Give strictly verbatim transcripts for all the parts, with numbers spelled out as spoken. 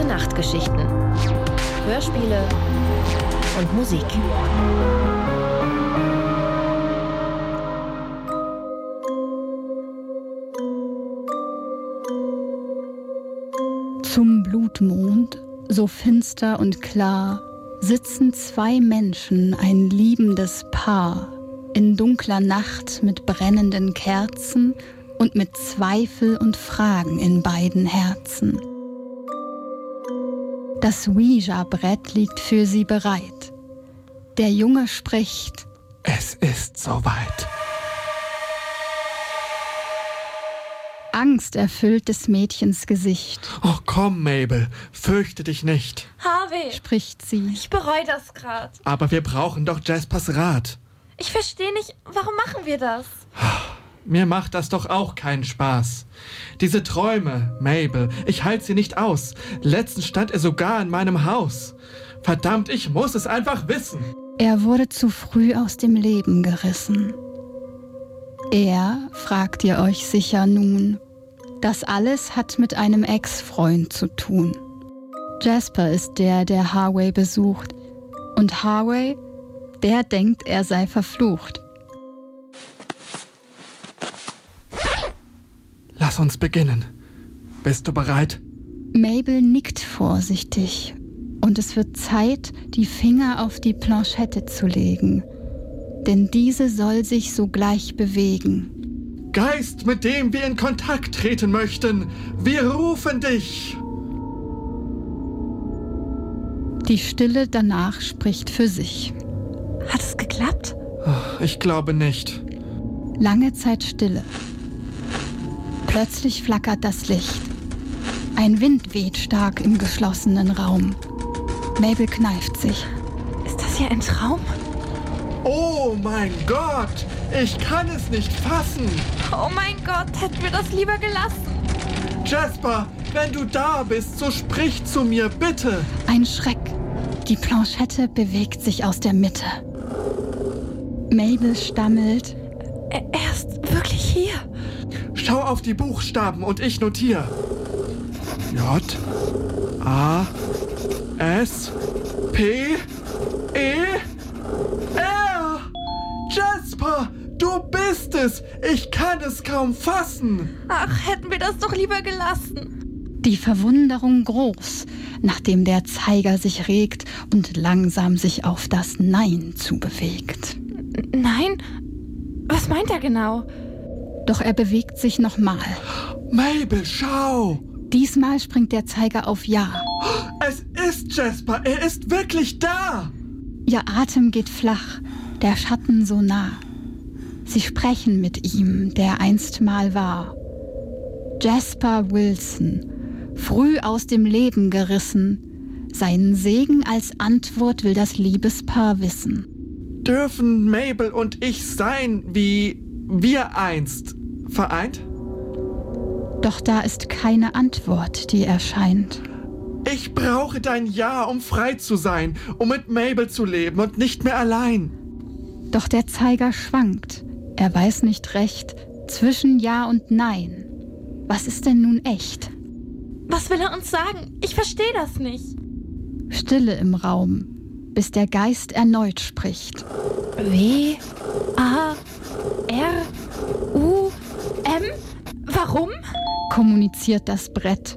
Nachtgeschichten, Hörspiele und Musik. Zum Blutmond, so finster und klar, sitzen zwei Menschen, ein liebendes Paar, in dunkler Nacht mit brennenden Kerzen und mit Zweifel und Fragen in beiden Herzen. Das Ouija-Brett liegt für sie bereit. Der Junge spricht: Es ist soweit. Angst erfüllt des Mädchens Gesicht. Oh komm, Mabel, fürchte dich nicht, Harvey, spricht sie. ich bereue das gerade. aber wir brauchen doch Jaspers Rat. Ich verstehe nicht, warum machen wir das? Mir macht das doch auch keinen Spaß. Diese Träume, Mabel, ich halte sie nicht aus. Letztens stand er sogar in meinem Haus. Verdammt, ich muss es einfach wissen. Er wurde zu früh aus dem Leben gerissen. Er, fragt ihr euch sicher nun, das alles hat mit einem Ex-Freund zu tun. Jasper ist der, der Harvey besucht. Und Harvey, der denkt, er sei verflucht. Lass uns beginnen. Bist du bereit? Mabel nickt vorsichtig und es wird Zeit, die Finger auf die Planchette zu legen. Denn diese soll sich sogleich bewegen. Geist, mit dem wir in Kontakt treten möchten, wir rufen dich. Die Stille danach spricht für sich. Hat es geklappt? Ich glaube nicht. Lange Zeit Stille. Plötzlich flackert das Licht. Ein Wind weht stark im geschlossenen Raum. Mabel kneift sich. Ist das hier ein Traum? Oh mein Gott, ich kann es nicht fassen. Oh mein Gott, hätten wir das lieber gelassen. Jasper, wenn du da bist, so sprich zu mir, bitte. Ein Schreck. Die Planchette bewegt sich aus der Mitte. Mabel stammelt: Er, er ist wirklich hier. Schau auf die Buchstaben und ich notiere. J, A, S, P, E, R. Jasper, du bist es. Ich kann es kaum fassen. Ach, hätten wir das doch lieber gelassen. Die Verwunderung groß, nachdem der Zeiger sich regt und langsam sich auf das Nein zubewegt. N- Nein? Was meint er genau? Doch er bewegt sich nochmal. Mabel, schau. Diesmal springt der Zeiger auf Ja. Es ist Jasper, er ist wirklich da. Ihr Atem geht flach, der Schatten so nah. Sie sprechen mit ihm, der einst mal war. Jasper Wilson, früh aus dem Leben gerissen, seinen Segen als Antwort will das Liebespaar wissen. Dürfen Mabel und ich sein, wie wir einst vereint? Doch da ist keine Antwort, die erscheint. Ich brauche dein Ja, um frei zu sein, um mit Mabel zu leben und nicht mehr allein. Doch der Zeiger schwankt. Er weiß nicht recht zwischen Ja und Nein. Was ist denn nun echt? Was will er uns sagen? Ich verstehe das nicht. Stille im Raum, bis der Geist erneut spricht. W, A, R, U, M? Warum? Kommuniziert das Brett.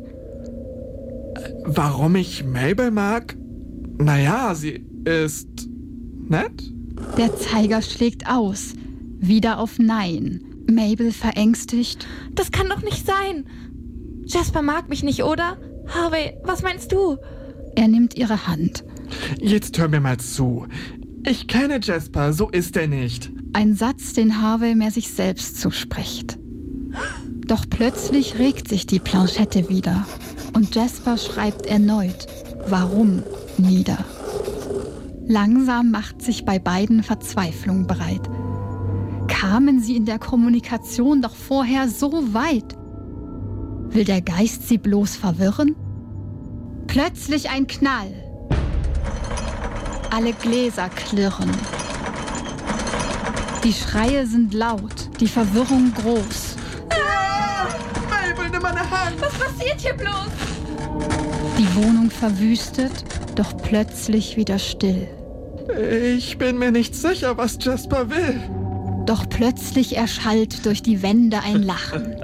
Warum ich Mabel mag? Naja, sie ist nett. Der Zeiger schlägt aus. Wieder auf Nein. Mabel verängstigt. Das kann doch nicht sein. Jasper mag mich nicht, oder? Harvey, was meinst du? Er nimmt ihre Hand. Jetzt hör mir mal zu. Ich kenne Jasper, so ist er nicht. Ein Satz, den Harvey mehr sich selbst zuspricht. Doch plötzlich regt sich die Planchette wieder und Jasper schreibt erneut Warum nieder. Langsam macht sich bei beiden Verzweiflung bereit. Kamen sie in der Kommunikation doch vorher so weit? Will der Geist sie bloß verwirren? Plötzlich ein Knall. Alle Gläser klirren. Die Schreie sind laut, die Verwirrung groß. Ah, Mabel, nimm meine Hand. Was passiert hier bloß? Die die Wohnung verwüstet, doch plötzlich wieder still. Ich bin mir nicht sicher, was Jasper will. Doch plötzlich erschallt durch die Wände ein Lachen.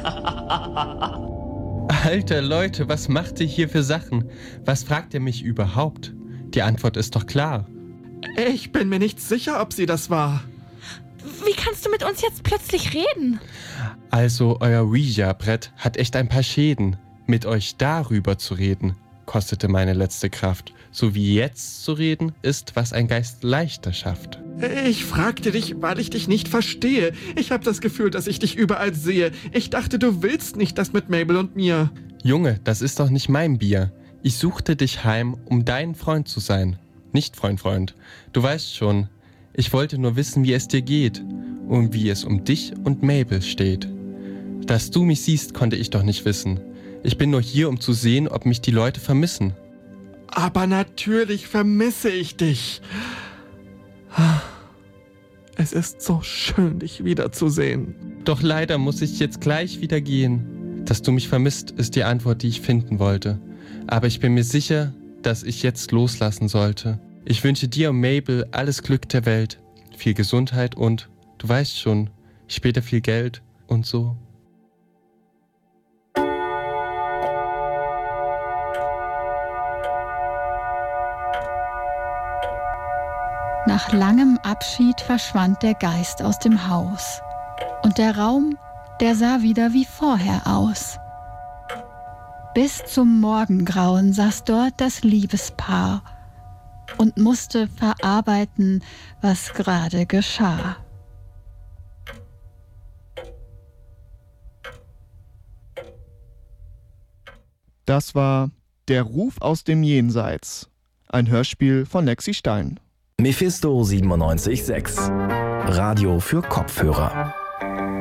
Alter Leute, was macht ihr hier für Sachen? Was fragt ihr mich überhaupt? Die Antwort ist doch klar. Ich bin mir nicht sicher, ob sie das war. Wie kannst du mit uns jetzt plötzlich reden? Also, euer Ouija-Brett hat echt ein paar Schäden. Mit euch darüber zu reden, kostete meine letzte Kraft. So wie jetzt zu reden, ist, was ein Geist leichter schafft. Ich fragte dich, weil ich dich nicht verstehe. Ich habe das Gefühl, dass ich dich überall sehe. Ich dachte, du willst nicht das mit Mabel und mir. Junge, das ist doch nicht mein Bier. Ich suchte dich heim, um dein Freund zu sein. Nicht Freund, Freund. Du weißt schon, ich wollte nur wissen, wie es dir geht und wie es um dich und Mabel steht. Dass du mich siehst, konnte ich doch nicht wissen. Ich bin nur hier, um zu sehen, ob mich die Leute vermissen. Aber natürlich vermisse ich dich. Es ist so schön, dich wiederzusehen. Doch leider muss ich jetzt gleich wieder gehen. Dass du mich vermisst, ist die Antwort, die ich finden wollte. Aber ich bin mir sicher, dass ich jetzt loslassen sollte. Ich wünsche dir und Mabel alles Glück der Welt, viel Gesundheit und, du weißt schon, später viel Geld und so. Nach langem Abschied verschwand der Geist aus dem Haus. Und der Raum, der sah wieder wie vorher aus. Bis zum Morgengrauen saß dort das Liebespaar und musste verarbeiten, was gerade geschah. Das war Der Ruf aus dem Jenseits, ein Hörspiel von Lexi Stein. Mephisto siebenundneunzig Komma sechs. Radio für Kopfhörer.